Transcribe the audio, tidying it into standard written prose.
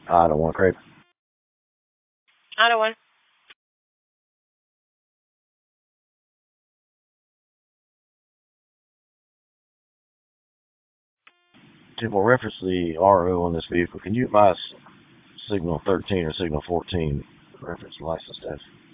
I don't want crepe. I don't want. To reference the RO on this vehicle, can you advise signal 13 or signal 14 reference license status?